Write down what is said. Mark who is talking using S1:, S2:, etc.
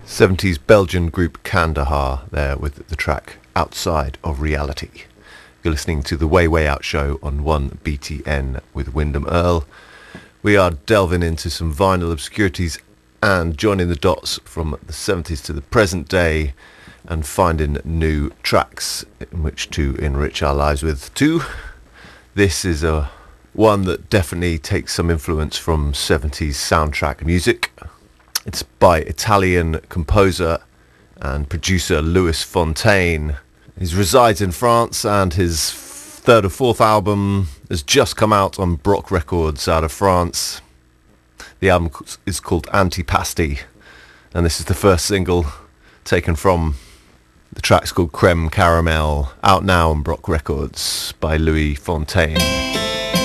S1: 70s Belgian group Kandahar there with the track Outside of Reality. You're listening to the Way Way Out show on 1BTN with Wyndham Earl. We are delving into some vinyl obscurities and joining the dots from the 70s to the present day and finding new tracks in which to enrich our lives with too. This is one that definitely takes some influence from 70s soundtrack music. It's by Italian composer and producer Louis Fontaine. He resides in France and his third or fourth album has just come out on Brock Records out of France. The album is called Antipasti and this is the first single taken from the track's called Creme Caramel, out now on Brock Records by Louis Fontaine.